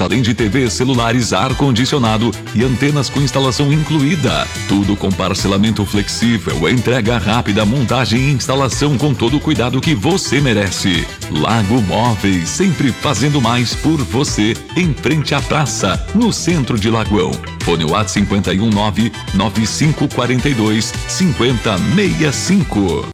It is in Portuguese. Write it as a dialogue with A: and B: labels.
A: além de TVs, celulares, ar-condicionado e antenas com instalação incluída. Tudo com parcelamento flexível, entrega rápida, montagem e instalação com todo o cuidado que você merece. Lago Móveis, sempre fazendo mais por você, em frente à praça, no centro de Lagoão. Fone WhatsApp 519 9542 5065.